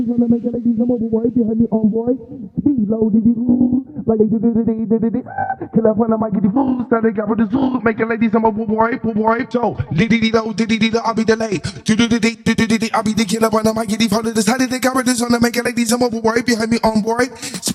Wanna make it like these, I'm overboard. If you had me on board, speed low, did you like they did. Kill up when I might get the food, started got with the zoo, make it like these, I'm overboard, so did I'll be delayed. I'll be the killer when I might get the phone. Decided they got with this on to make it like these, I'm overboard. If you had me on board.